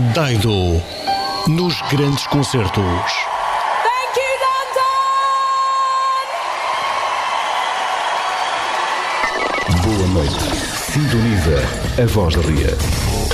Dido nos grandes concertos. Thank you, London! Boa noite. Sintoniza a Voz da Ria.